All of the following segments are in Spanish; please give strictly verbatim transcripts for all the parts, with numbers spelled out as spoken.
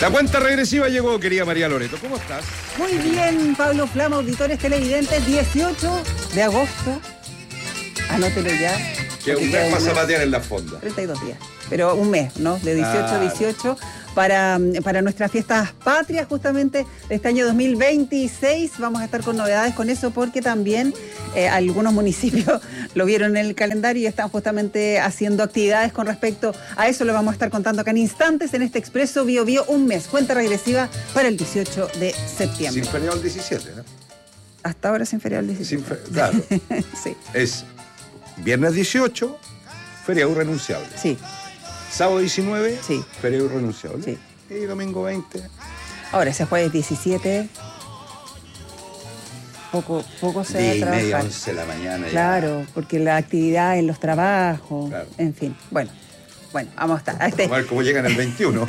La cuenta regresiva llegó, querida María Loreto. ¿Cómo estás? Muy bien, Pablo Flama, auditores televidentes, dieciocho de agosto. Anótelo ya. Que un mes pasa a patear en la fonda. treinta y dos días. Pero un mes, ¿no? De dieciocho a Ah. dieciocho para, para nuestras fiestas patrias, justamente de este año dos mil veintiséis. Vamos a estar con novedades con eso porque también eh, algunos municipios lo vieron en el calendario y están justamente haciendo actividades con respecto a eso. Lo vamos a estar contando acá en instantes en este Expreso Bio Bio. Un mes, cuenta regresiva para el dieciocho de septiembre. Sin feriado el diecisiete, ¿no? Hasta ahora sin feriado el diecisiete. Sin fe- claro. Sí. Es viernes dieciocho, feriado irrenunciable. Sí. Sábado diecinueve, Sí. feriado irrenunciable. Sí. Y domingo veinte. Ahora, ese jueves diecisiete, poco, poco se va a diez y media, trabajar. once de la mañana. ya. Claro, porque la actividad en los trabajos, Claro. en fin. Bueno, bueno, vamos a estar. A este, Vamos a ver cómo llegan el veintiuno.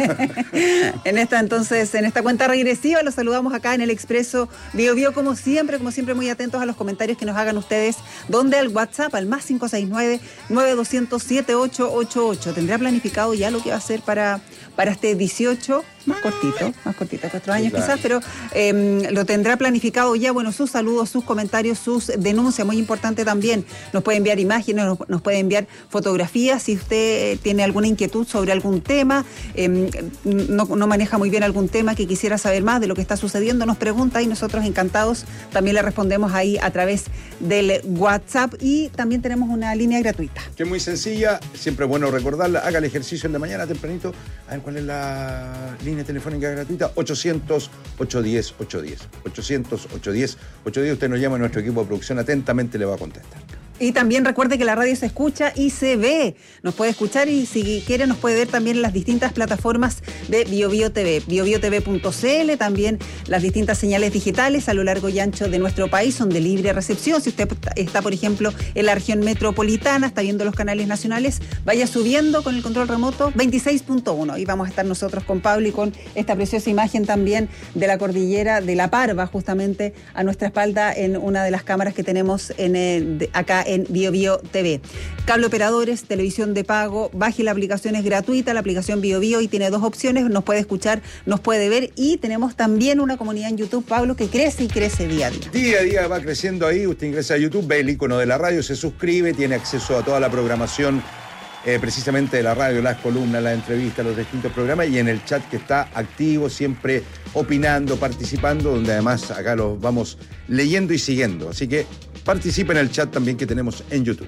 en esta entonces, en esta cuenta regresiva, los saludamos acá en el Expreso Bio Bio, como siempre, como siempre, muy atentos a los comentarios que nos hagan ustedes, donde al WhatsApp, al más cinco seis nueve, nueve dos cero cero, siete ocho ocho ocho. ¿Tendrá planificado ya lo que va a hacer para, para este dieciocho? Más cortito, más cortito, cuatro años claro. quizás, pero eh, lo tendrá planificado ya. Bueno, sus saludos, sus comentarios, sus denuncias, muy importante también. Nos puede enviar imágenes, nos, nos puede enviar fotografías. Si usted eh, tiene alguna inquietud sobre algún tema, eh, no, no maneja muy bien algún tema, que quisiera saber más de lo que está sucediendo, nos pregunta y nosotros encantados también le respondemos ahí a través del WhatsApp. Y también tenemos una línea gratuita. Que es muy sencilla, siempre es bueno recordarla. Haga el ejercicio en la mañana tempranito. A ver cuál es la línea telefónica gratuita. ochocientos, ochocientos diez, ochocientos diez. ochocientos, ochocientos diez, ochocientos diez. Usted nos llama a nuestro equipo de producción, atentamente le va a contestar. Y también recuerde que la radio se escucha y se ve. Nos puede escuchar y si quiere nos puede ver también en las distintas plataformas de Bio Bio T V. bio bio t v punto c l, también las distintas señales digitales a lo largo y ancho de nuestro país son de libre recepción. Si usted está, por ejemplo, en la región metropolitana, está viendo los canales nacionales, vaya subiendo con el control remoto veintiséis punto uno. Y vamos a estar nosotros con Pablo y con esta preciosa imagen también de la cordillera de La Parva, justamente a nuestra espalda en una de las cámaras que tenemos en, eh, de, acá en Bio Bio T V. Cable operadores, televisión de pago, baje la aplicación, es gratuita, la aplicación Bio Bio, y tiene dos opciones, nos puede escuchar, nos puede ver, y tenemos también una comunidad en YouTube, Pablo, que crece y crece día a día. Día a día va creciendo ahí, usted ingresa a YouTube, ve el icono de la radio, se suscribe, tiene acceso a toda la programación eh, precisamente de la radio, las columnas, las entrevistas, los distintos programas, y en el chat que está activo, siempre opinando, participando, donde además acá los vamos leyendo y siguiendo. Así que participa en el chat también que tenemos en YouTube.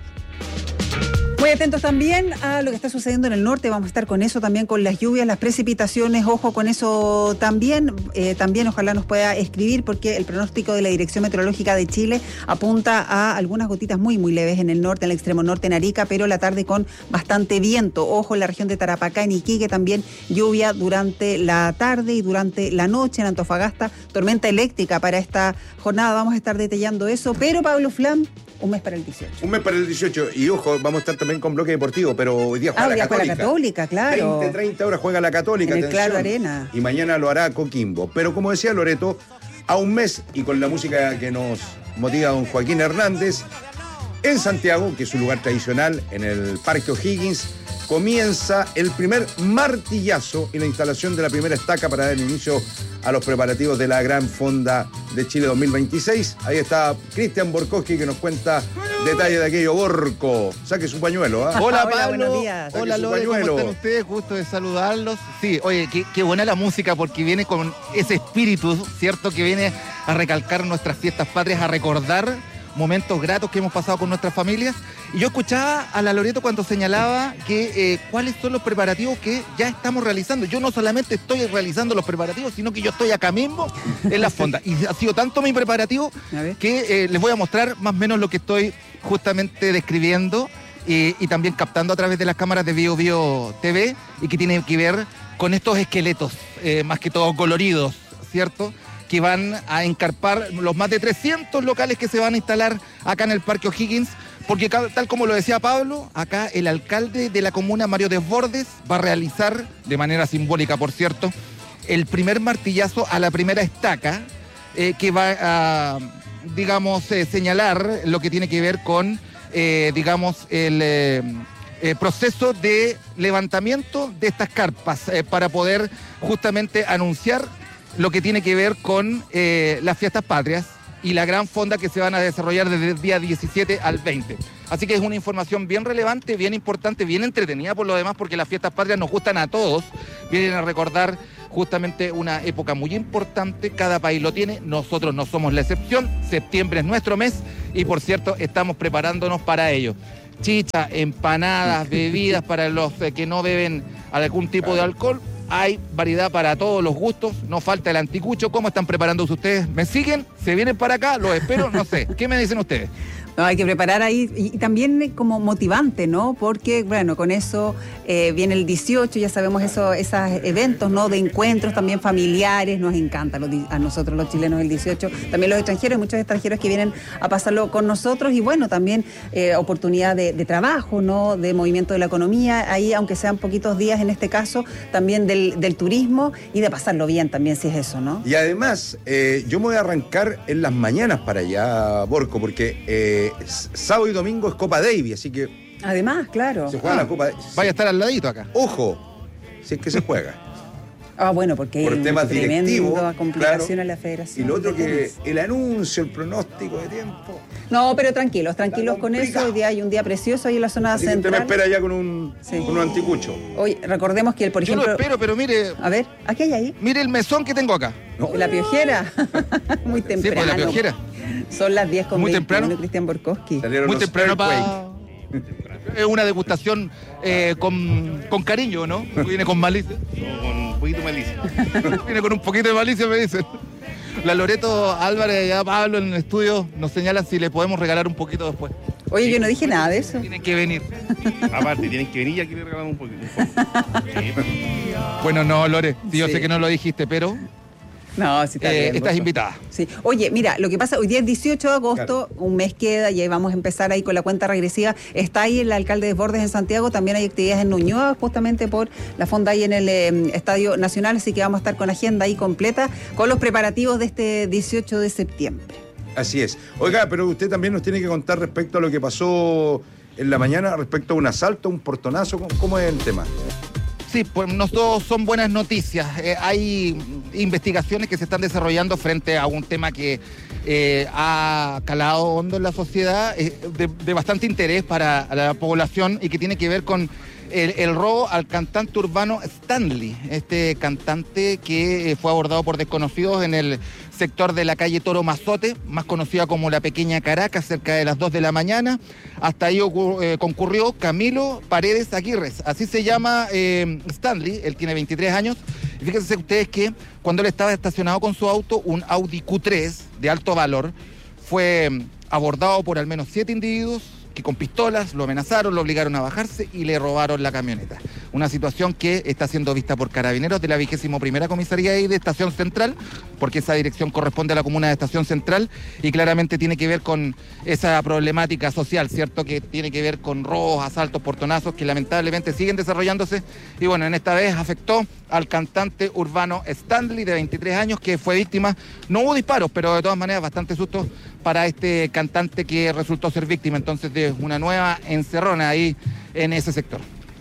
Muy atentos también a lo que está sucediendo en el norte, vamos a estar con eso también, con las lluvias, las precipitaciones, ojo con eso también. Eh, también ojalá nos pueda escribir porque el pronóstico de la Dirección Meteorológica de Chile apunta a algunas gotitas muy muy leves en el norte, en el extremo norte, en Arica, pero la tarde con bastante viento. Ojo en la región de Tarapacá, en Iquique también lluvia durante la tarde y durante la noche. En Antofagasta, tormenta eléctrica para esta jornada, vamos a estar detallando eso, pero Pablo Flam, un mes para el dieciocho. Un mes para el dieciocho, y ojo, vamos a estar también con bloque deportivo, pero hoy día juega Ah, la hoy día juega Católica. la Católica, claro. veinte, treinta horas juega la Católica, En el atención. Claro Arena. Y mañana lo hará Coquimbo. Pero como decía Loreto, a un mes, y con la música que nos motiva don Joaquín Hernández, en Santiago, que es un lugar tradicional, en el Parque O'Higgins, comienza el primer martillazo y la instalación de la primera estaca para dar inicio a los preparativos de la Gran Fonda de Chile dos mil veintiséis. Ahí está Cristian Borkowski, que nos cuenta detalles de aquello. Borco, saque su pañuelo. ¿eh? Hola, Hola, Pablo, buenos días. hola Saque su Lore, ¿cómo pañuelo. están ustedes? Gusto de saludarlos. Sí, oye, qué, qué buena la música porque viene con ese espíritu, ¿cierto? Que viene a recalcar nuestras fiestas patrias, a recordar momentos gratos que hemos pasado con nuestras familias. Y yo escuchaba a la Loreto cuando señalaba que eh, cuáles son los preparativos que ya estamos realizando. Yo no solamente estoy realizando los preparativos, sino que yo estoy acá mismo en la fonda. Y ha sido tanto mi preparativo A ver. que eh, les voy a mostrar más o menos lo que estoy justamente describiendo eh, y también captando a través de las cámaras de Bio Bio T V, y que tiene que ver con estos esqueletos, eh, más que todo coloridos, ¿cierto?, que van a encarpar los más de trescientos locales que se van a instalar acá en el Parque O'Higgins, porque tal como lo decía Pablo, acá el alcalde de la comuna, Mario Desbordes, va a realizar, de manera simbólica por cierto, el primer martillazo a la primera estaca, eh, que va a, digamos, eh, señalar lo que tiene que ver con, eh, digamos, el... Eh, eh, proceso de levantamiento de estas carpas eh, para poder justamente anunciar lo que tiene que ver con eh, las fiestas patrias y la gran fonda que se van a desarrollar desde el día diecisiete al veinte. Así que es una información bien relevante, bien importante, bien entretenida por lo demás, porque las fiestas patrias nos gustan a todos. Vienen a recordar justamente una época muy importante, cada país lo tiene, nosotros no somos la excepción, septiembre es nuestro mes y por cierto estamos preparándonos para ello. Chicha, empanadas, bebidas para los eh, que no beben algún tipo de alcohol. Hay variedad para todos los gustos, no falta el anticucho. ¿Cómo están preparándose ustedes? ¿Me siguen? ¿Se vienen para acá? Los espero, no sé. ¿Qué me dicen ustedes? No, hay que preparar ahí, y también como motivante, ¿no? Porque, bueno, con eso eh, viene el dieciocho, ya sabemos eso, esos eventos, ¿no? De encuentros también familiares, nos encanta los, a nosotros los chilenos el dieciocho, también los extranjeros, muchos extranjeros que vienen a pasarlo con nosotros, y bueno, también eh, oportunidad de, de trabajo, ¿no? De movimiento de la economía, ahí, aunque sean poquitos días en este caso, también del, del turismo y de pasarlo bien también, si es eso, ¿no? Y además, eh, yo me voy a arrancar en las mañanas para allá, Borco, porque... Eh, sábado y domingo es Copa Davis, así que... Además, claro. Se juega ah. la Copa Davis. Vaya a estar al ladito acá. Ojo, si es que se juega. Ah, bueno, porque por hay temas directivos, complicación claro. en la federación. Y lo otro que el anuncio, el pronóstico de tiempo. No, pero tranquilos, tranquilos con eso. Hoy día hay un día precioso ahí en la zona así central. Usted me espera ya con un, sí. con un anticucho. Oye, recordemos que el, por Yo ejemplo... lo espero, pero mire... A ver, ¿a qué hay ahí? Mire el mesón que tengo acá. No. ¿La piojera? Muy temprano. Sí, pues la piojera. Son las diez con muy veintiuno, temprano. Cristian Borkowski. Muy temprano para... Es una degustación eh, con, con cariño, ¿no? Viene con malicia. No, con un poquito de malicia. Viene con un poquito de malicia, me dicen. La Loreto Álvarez y ya Pablo en el estudio nos señalan si le podemos regalar un poquito después. Oye, yo no dije nada de eso. Tienen que venir. Aparte, tienen que venir y aquí le regalamos un poquito. Un poco. Sí. Bueno, no, Lore, yo sí. sé que no lo dijiste, pero... No, sí está eh, bien. Estás invitada. Sí. Oye, mira, lo que pasa, hoy día es dieciocho de agosto, claro. Un mes queda y ahí vamos a empezar ahí con la cuenta regresiva. Está ahí el alcalde Desbordes en Santiago, también hay actividades en Ñuñoa, justamente por la fonda ahí en el eh, Estadio Nacional, así que vamos a estar con agenda ahí completa, con los preparativos de este dieciocho de septiembre. Así es. Oiga, pero usted también nos tiene que contar respecto a lo que pasó en la mañana, respecto a un asalto, un portonazo, ¿cómo es el tema? Sí, pues no todos son buenas noticias. Eh, hay investigaciones que se están desarrollando frente a un tema que eh, ha calado hondo en la sociedad, eh, de, de bastante interés para la población y que tiene que ver con el, el robo al cantante urbano Stanley, este cantante que eh, fue abordado por desconocidos en el sector de la calle Toro Mazote, más conocida como la Pequeña Caracas, cerca de las dos de la mañana. Hasta ahí eh, concurrió Camilo Paredes Aguirre, así se llama eh, Stanley, él tiene veintitrés años. Y fíjense ustedes que cuando él estaba estacionado con su auto, un Audi Q tres de alto valor, fue abordado por al menos siete individuos que con pistolas lo amenazaron, lo obligaron a bajarse y le robaron la camioneta. Una situación que está siendo vista por carabineros de la vigésima primera comisaría de Estación Central, porque esa dirección corresponde a la comuna de Estación Central y claramente tiene que ver con esa problemática social, ¿cierto? Que tiene que ver con robos, asaltos, portonazos que lamentablemente siguen desarrollándose y bueno, en esta vez afectó al cantante urbano Stanley de veintitrés años que fue víctima. No hubo disparos, pero de todas maneras bastante susto para este cantante que resultó ser víctima entonces de una nueva encerrona ahí en ese sector.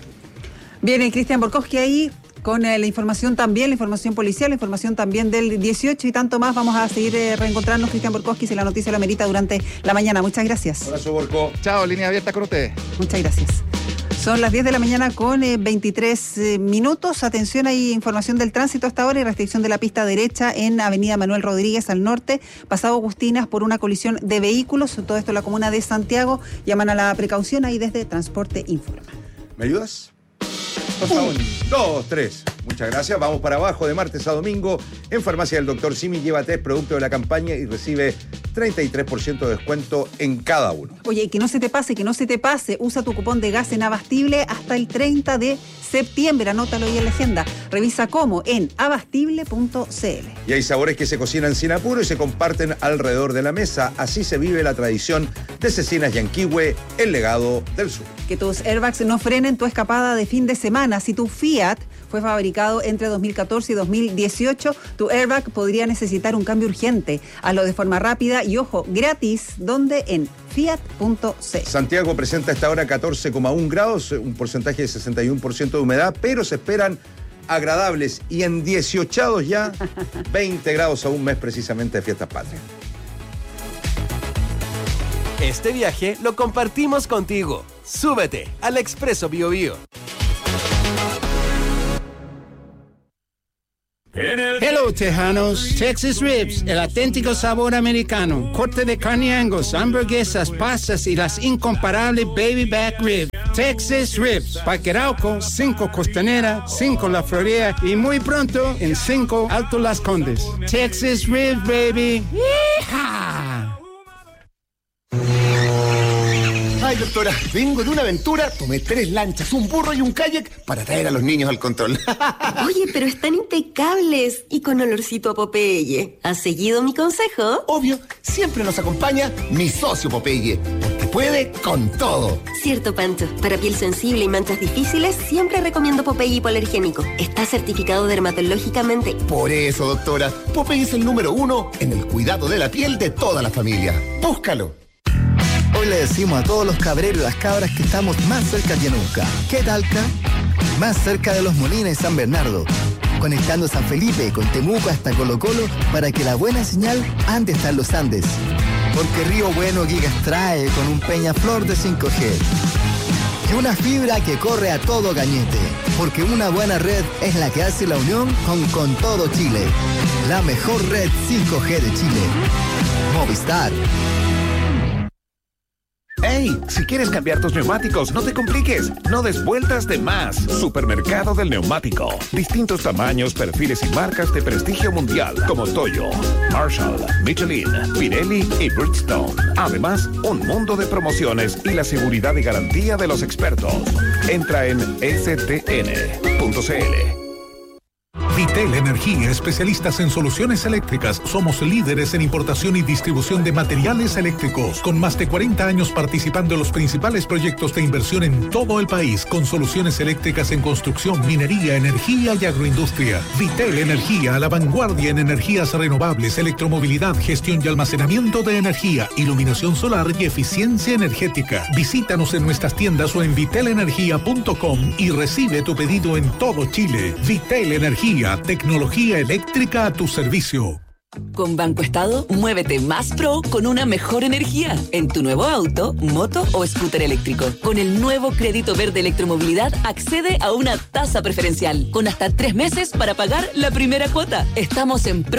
Viene Cristian Borkowski ahí con eh, la información también, la información policial, la información también del dieciocho y tanto más. Vamos a seguir eh, reencontrarnos, Cristian Borkowski, si la noticia lo amerita durante la mañana. Muchas gracias. Abrazo, Borco. Chao, línea abierta con ustedes. Muchas gracias. Son las diez de la mañana con eh, veintitrés eh, minutos. Atención, hay información del tránsito hasta ahora y restricción de la pista derecha en Avenida Manuel Rodríguez al norte, pasado Agustinas, por una colisión de vehículos. Todo esto en la comuna de Santiago. Llaman a la precaución ahí desde Transporte Informa. ¿Me ayudas? Por favor. Un, dos, tres. Muchas gracias. Vamos para abajo de martes a domingo. En Farmacia del Doctor Simi, llévate producto de la campaña y recibe treinta y tres por ciento de descuento en cada uno. Oye, que no se te pase, que no se te pase. Usa tu cupón de gas en Abastible hasta el treinta de septiembre. Anótalo ahí en la agenda. Revisa cómo en abastible punto c l. Y hay sabores que se cocinan sin apuro y se comparten alrededor de la mesa. Así se vive la tradición de Cecinas Yanquihue, el legado del sur. Que tus airbags no frenen tu escapada de fin de semana. Si tu Fiat fue fabricado entre dos mil catorce y dos mil dieciocho. Tu airbag podría necesitar un cambio urgente. Hazlo de forma rápida y, ojo, gratis, donde en fiat punto c l. Santiago presenta a esta hora catorce coma uno grados, un porcentaje de sesenta y uno por ciento de humedad, pero se esperan agradables y en dieciocho ya veinte grados a un mes precisamente de Fiestas Patrias. Este viaje lo compartimos contigo. Súbete al Expreso Bio Bio. Hello, Tejanos. Texas Ribs, el auténtico sabor americano. Corte de carne Angus, hamburguesas, pastas y las incomparables Baby Back Ribs. Texas Ribs, Parque Arauco, cinco Costanera, cinco La Florida y muy pronto en cinco Alto Las Condes. Texas Ribs, baby. ¡Yeehaw! Ay, doctora, vengo de una aventura, tomé tres lanchas, un burro y un kayak para traer a los niños al control. Oye, pero están impecables y con olorcito a Popeye. ¿Has seguido mi consejo? Obvio, siempre nos acompaña mi socio Popeye, porque puede con todo. Cierto, Pancho. Para piel sensible y manchas difíciles, siempre recomiendo Popeye hipoalergénico. Está certificado dermatológicamente. Por eso, doctora, Popeye es el número uno en el cuidado de la piel de toda la familia. Búscalo. Hoy le decimos a todos los cabreros y las cabras que estamos más cerca que nunca. ¿Qué Talca? Más cerca de Los Molinos y San Bernardo. Conectando San Felipe con Temuco hasta Colo Colo para que la buena señal ande hasta los Andes. Porque Río Bueno Gigas trae con un Peñaflor de cinco G. Y una fibra que corre a todo Cañete. Porque una buena red es la que hace la unión con, con todo Chile. La mejor red cinco G de Chile. Movistar. ¡Hey! Si quieres cambiar tus neumáticos, no te compliques. No des vueltas de más. Supermercado del Neumático. Distintos tamaños, perfiles y marcas de prestigio mundial como Toyo, Marshall, Michelin, Pirelli y Bridgestone. Además, un mundo de promociones y la seguridad y garantía de los expertos. Entra en ese te ene punto ce ele. Vitel Energía, especialistas en soluciones eléctricas. Somos líderes en importación y distribución de materiales eléctricos, con más de cuarenta años participando en los principales proyectos de inversión en todo el país, con soluciones eléctricas en construcción, minería, energía y agroindustria. Vitel Energía, a la vanguardia en energías renovables, electromovilidad, gestión y almacenamiento de energía, iluminación solar y eficiencia energética. Visítanos en nuestras tiendas o en vitel energía punto com y recibe tu pedido en todo Chile. Vitel Energía, tecnología eléctrica a tu servicio. Con Banco Estado, muévete más pro con una mejor energía en tu nuevo auto, moto o scooter eléctrico. Con el nuevo crédito verde electromovilidad, accede a una tasa preferencial con hasta tres meses para pagar la primera cuota. Estamos en pro